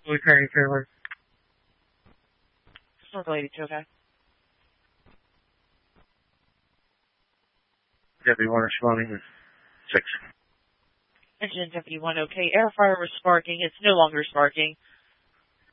Lieutenant Taylor. Smoke Lady 2, okay. Deputy 1 responding with 6. Engine Deputy 1, okay. Air fire was sparking. It's no longer sparking.